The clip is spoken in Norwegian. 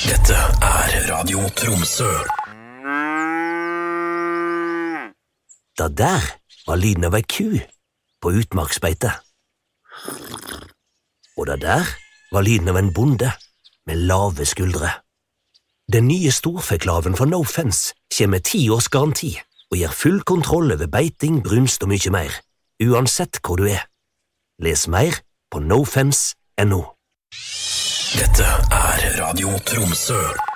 Dette Radio Tromsø. Det der var lyden av ei ku på utmarksbeite. Og det der var lyden av en bonde med lave skuldre. Den nye storfeklaven fra No Fence kommer med 10 års garanti og gir full kontroll over beiting, brunst og mye mer, uansett hvor du er. Les mer på nofence.no. Dette Radio Tromsø.